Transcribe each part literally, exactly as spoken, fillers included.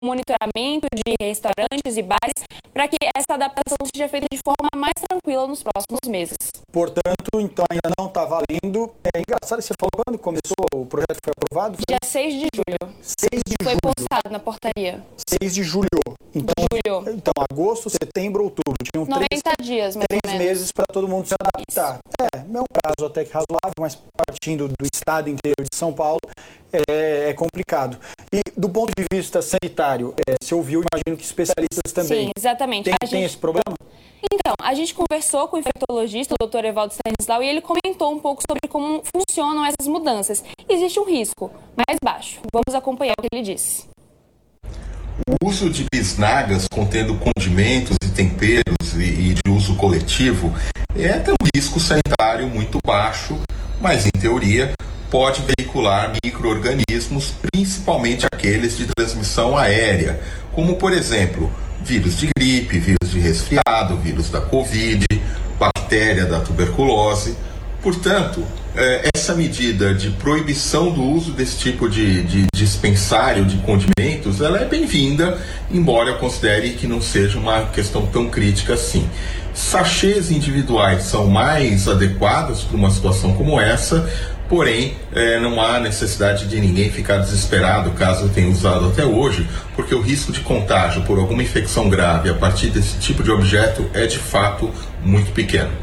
monitoramento de restaurantes e bares para que essa adaptação seja feita de forma mais tranquila nos próximos meses. Portanto, então ainda não está valendo. É engraçado, você falou quando começou, o projeto foi aprovado? Foi dia seis de julho. seis de foi julho. postado na portaria. seis de julho. Então, julho. então agosto, setembro, outubro. Tinham noventa três, dias, mais três ou menos. meses para todo mundo se adaptar. É, é um prazo até que razoável, mas partindo do estado inteiro de São Paulo, é, é complicado. E do ponto de vista sanitário, é, você ouviu, imagino que especialistas também. Sim, exatamente. Tem, A tem gente... esse problema? Então, a gente conversou com o infectologista, o doutor Evaldo Stanislau, e ele comentou um pouco sobre como funcionam essas mudanças. Existe um risco, mais baixo. Vamos acompanhar o que ele disse. O uso de bisnagas contendo condimentos e temperos e, e de uso coletivo é até um risco sanitário muito baixo, mas em teoria pode veicular micro-organismos, principalmente aqueles de transmissão aérea, como por exemplo, vírus de gripe, vírus de resfriado, vírus da Covid, bactéria da tuberculose. Portanto, essa medida de proibição do uso desse tipo de, de dispensário de condimentos, ela é bem-vinda, embora eu considere que não seja uma questão tão crítica assim. Sachês individuais são mais adequados para uma situação como essa, porém, é, não há necessidade de ninguém ficar desesperado caso tenha usado até hoje, porque o risco de contágio por alguma infecção grave a partir desse tipo de objeto é de fato muito pequeno.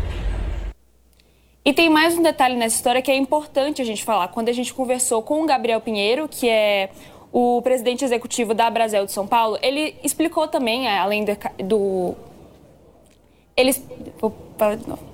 E tem mais um detalhe nessa história que é importante a gente falar. Quando a gente conversou com o Gabriel Pinheiro, que é o presidente executivo da Abrazel de São Paulo, ele explicou também, além do... Ele... Vou falar de novo.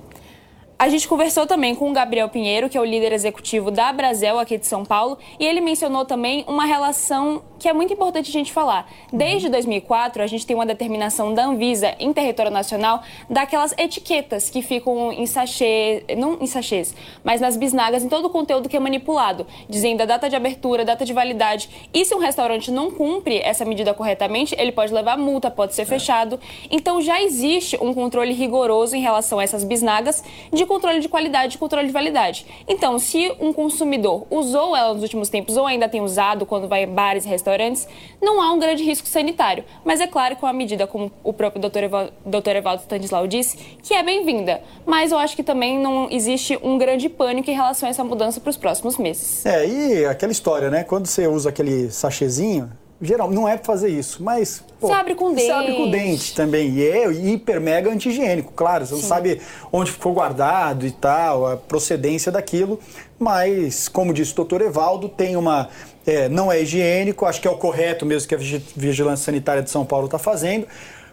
A gente conversou também com o Gabriel Pinheiro, que é o líder executivo da Abrazel aqui de São Paulo, e ele mencionou também uma relação que é muito importante a gente falar. Desde dois mil e quatro, a gente tem uma determinação da Anvisa em território nacional daquelas etiquetas que ficam em sachê, não em sachês, mas nas bisnagas, em todo o conteúdo que é manipulado, dizendo a data de abertura, data de validade. E se um restaurante não cumpre essa medida corretamente, ele pode levar multa, pode ser fechado. Então já existe um controle rigoroso em relação a essas bisnagas de controle de qualidade e controle de validade. Então, se um consumidor usou ela nos últimos tempos ou ainda tem usado quando vai em bares e restaurantes, não há um grande risco sanitário. Mas é claro que é uma medida, como o próprio doutor Evaldo, doutor Evaldo Stanislau disse, que é bem-vinda. Mas eu acho que também não existe um grande pânico em relação a essa mudança para os próximos meses. É, e aquela história, né? Quando você usa aquele sachêzinho, geral, não é pra fazer isso, mas... Pô, se abre com dente. Se abre com dente também. E é hiper mega anti-higiênico, claro. Você Sim. não sabe onde ficou guardado e tal, a procedência daquilo. Mas, como disse o doutor Evaldo, tem uma... É, não é higiênico, acho que é o correto mesmo que a Vigilância Sanitária de São Paulo está fazendo.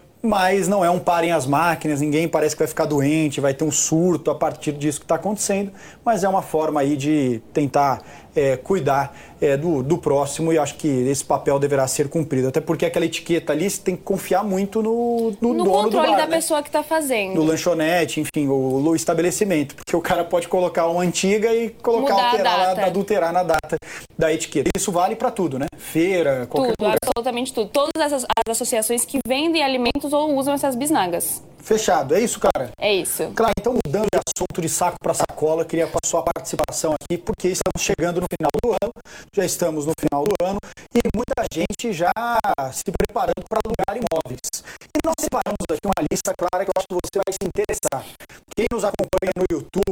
Mas não é um parem as máquinas, ninguém parece que vai ficar doente, vai ter um surto a partir disso que está acontecendo, mas é uma forma aí de tentar é, cuidar é, do, do próximo, e acho que esse papel deverá ser cumprido, até porque aquela etiqueta ali você tem que confiar muito no, no, no dono do bar, controle da né? pessoa que está fazendo. No lanchonete, enfim, o, o estabelecimento, porque o cara pode colocar uma antiga e colocar, Mudar alterar, a data. adulterar na data da etiqueta. Isso vale para tudo, né? Feira, qualquer Tudo, lugar. absolutamente tudo. Todas essas as associações que vendem alimentos ou usam essas bisnagas. Fechado, é isso, cara? É isso. Claro, então mudando de assunto de saco para sacola, queria com a sua participação aqui, porque estamos chegando no final do ano, já estamos no final do ano, e muita gente já se preparando para alugar imóveis. E nós separamos aqui uma lista clara que eu acho que você vai se interessar. Quem nos acompanha no YouTube,